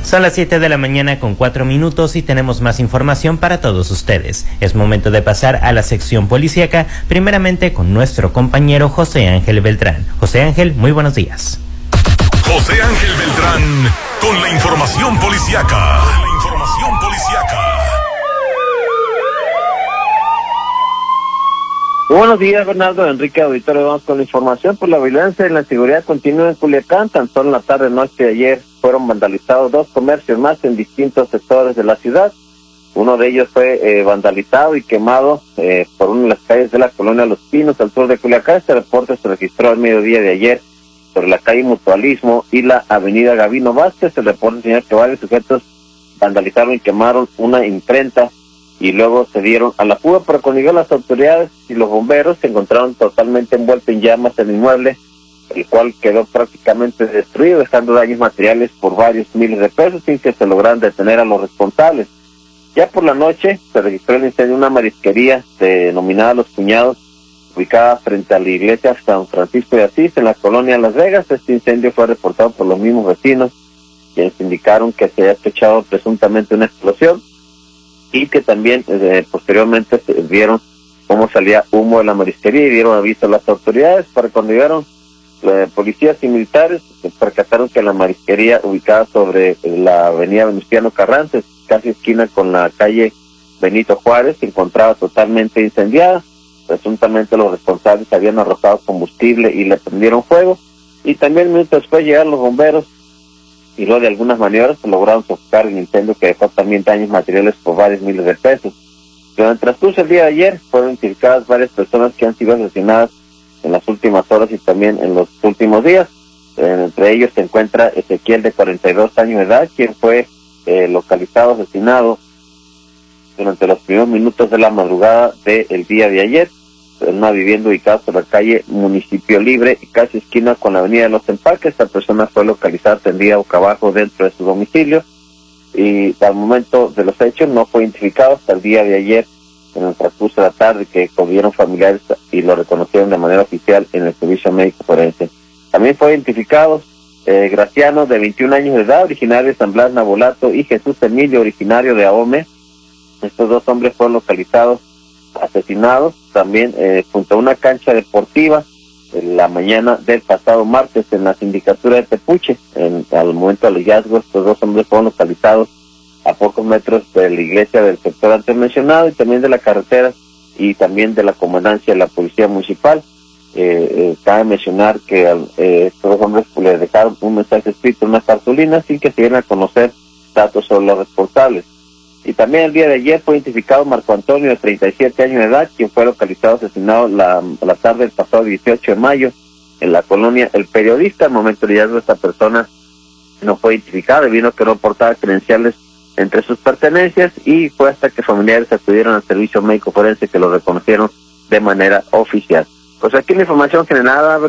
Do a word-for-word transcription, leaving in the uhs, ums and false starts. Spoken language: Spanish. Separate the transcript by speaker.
Speaker 1: Son las siete de la mañana con cuatro minutos y tenemos más información para todos ustedes. Es momento de pasar a la sección policíaca, primeramente con nuestro compañero José Ángel Beltrán. José Ángel, muy buenos días.
Speaker 2: José Ángel Beltrán con la información policíaca. La información policíaca.
Speaker 3: Buenos días, Bernardo, Enrique Auditorio. Vamos con la información. Por la violencia y la inseguridad continúa en Culiacán. Tan solo en la tarde noche de ayer fueron vandalizados dos comercios más en distintos sectores de la ciudad. Uno de ellos fue eh, vandalizado y quemado eh, por una de las calles de la colonia Los Pinos, al sur de Culiacán. Este reporte se registró al mediodía de ayer sobre la calle Mutualismo y la avenida Gavino Vázquez. El reporte señala que varios sujetos vandalizaron y quemaron una imprenta y luego se dieron a la fuga, pero cuando llegaron las autoridades y los bomberos se encontraron totalmente envueltos en llamas el inmueble, el cual quedó prácticamente destruido, dejando daños materiales por varios miles de pesos sin que se lograran detener a los responsables. Ya por la noche se registró el incendio de una marisquería denominada Los Cuñados, ubicada frente a la iglesia San Francisco de Asís, en la colonia Las Vegas. Este incendio fue reportado por los mismos vecinos, quienes indicaron que se había escuchado presuntamente una explosión y que también eh, posteriormente se vieron cómo salía humo de la marisquería y dieron aviso a las autoridades. Para cuando llegaron eh, policías y militares, se percataron que la marisquería, ubicada sobre la avenida Venustiano Carranza, casi esquina con la calle Benito Juárez, se encontraba totalmente incendiada. Presuntamente los responsables habían arrojado combustible y le prendieron fuego, y también minutos después llegaron los bomberos y luego de algunas maniobras se lograron sofocar el incendio, que dejó también daños materiales por varios miles de pesos. Durante el transcurso del día de ayer fueron identificadas varias personas que han sido asesinadas en las últimas horas y también en los últimos días. Eh, entre ellos se encuentra Ezequiel, de cuarenta y dos años de edad, quien fue eh, localizado asesinado durante los primeros minutos de la madrugada del día de ayer en una vivienda ubicada sobre la calle Municipio Libre, casi esquina con la avenida de los Empaques. Esta persona fue localizada tendida boca abajo dentro de su domicilio y al momento de los hechos no fue identificado hasta el día de ayer, en el transcurso de la tarde, que acudieron familiares y lo reconocieron de manera oficial en el servicio médico forense. También fue identificado eh, Graciano, de veintiún años de edad, originario de San Blas Nabolato, y Jesús Emilio, originario de Ahome. Estos dos hombres fueron localizados asesinados también eh, junto a una cancha deportiva en la mañana del pasado martes en la sindicatura de Tepuche. En, al momento del hallazgo, estos dos hombres fueron localizados a pocos metros de la iglesia del sector antes mencionado y también de la carretera y también de la comandancia de la policía municipal. Eh, eh, cabe mencionar que eh, estos dos hombres pues, les dejaron un mensaje escrito en una cartulina sin que se dieran a conocer datos sobre los responsables. Y también el día de ayer fue identificado Marco Antonio, de treinta y siete años de edad, quien fue localizado asesinado la, la tarde del pasado dieciocho de mayo en la colonia El Periodista. Al momento de hallazgo, esta persona no fue identificada debido a que no portaba credenciales entre sus pertenencias, y fue hasta que familiares acudieron al servicio médico forense que lo reconocieron de manera oficial. Pues aquí la información generada.